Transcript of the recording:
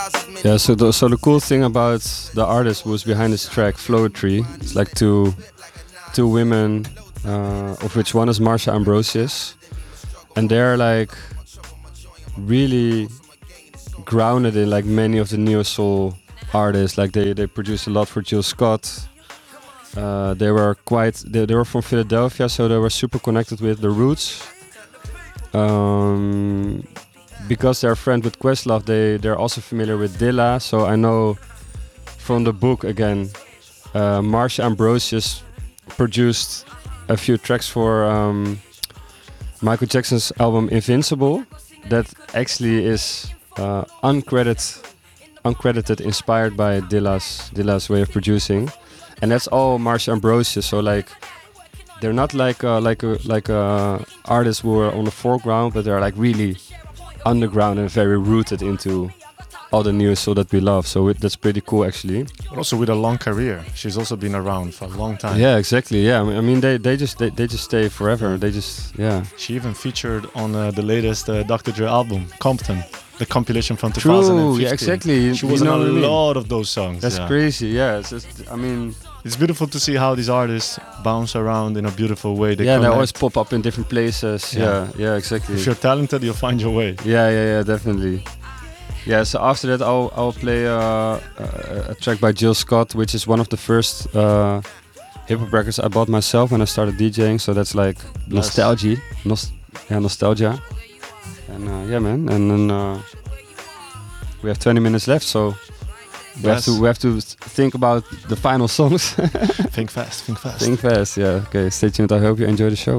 Yeah, so the cool thing about the artist who was behind this track, Floetry, it's like two women, of which one is Marsha Ambrosius, and they're like really grounded in like many of the neo soul artists. Like they produced a lot for Jill Scott. They were from Philadelphia, so they were super connected with the roots. Because they're a friend with Questlove, they're also familiar with Dilla. So I know from the book again, Marsha Ambrosius produced a few tracks for Michael Jackson's album Invincible. That actually is uncredited, inspired by Dilla's way of producing, and that's all Marsha Ambrosius. So like, they're not like artists who are on the foreground, but they're like really underground and very rooted into all the new soul that we love. So that's pretty cool, actually. But also with a long career, she's also been around for a long time. Yeah, exactly. Yeah, I mean they just stay forever. They just She even featured on the latest Dr. Dre album, Compton, the compilation from True, 2015. yeah, exactly. She was on a lot of those songs. That's crazy. Yeah, it's just, I mean, it's beautiful to see how these artists bounce around in a beautiful way. They always pop up in different places. Yeah, exactly. If you're talented, you'll find your way. Yeah, definitely. Yeah, so after that I'll play a track by Jill Scott, which is one of the first hip-hop records I bought myself when I started DJing. So that's like nostalgia. And yeah, man. And then we have 20 minutes left, so we have to think about the final songs. Think fast. Think fast. Yeah. Okay. Stay tuned. I hope you enjoy the show.